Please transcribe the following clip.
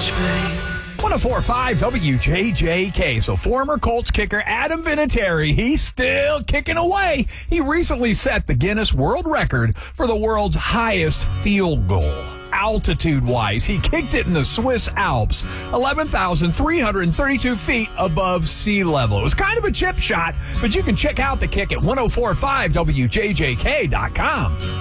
104.5 WJJK. So former Colts kicker Adam Vinatieri, he's still kicking away. He recently set the Guinness World Record for the world's highest field goal. Altitude-wise, he kicked it in the Swiss Alps, 11,332 feet above sea level. It was kind of a chip shot, but you can check out the kick at 1045WJJK.com.